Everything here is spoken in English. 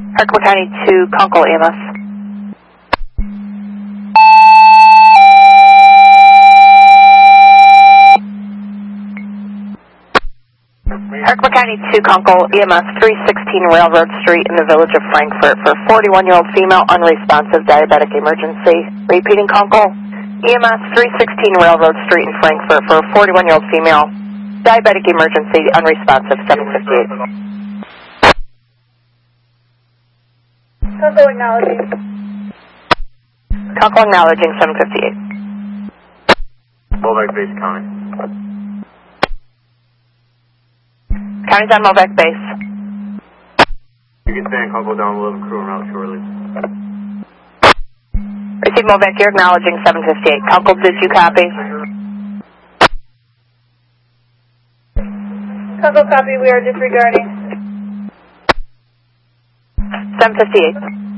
Herkimer County 2, Kunkel EMS. Herkimer County 2, Kunkel EMS, 316 Railroad Street in the village of Frankfort for 41-year-old female unresponsive diabetic emergency. Repeating Kunkel EMS, 316 Railroad Street in Frankfort for 41-year-old female diabetic emergency, unresponsive, 758. Kunkel acknowledging. Kunkel acknowledging, 758. Movac base county. County's on Movac base. You can stand Kunkel down 11 crew en route shortly. Receive Movac, you're acknowledging, 758. Kunkel, did you copy? Kunkel copy, we are disregarding. 758.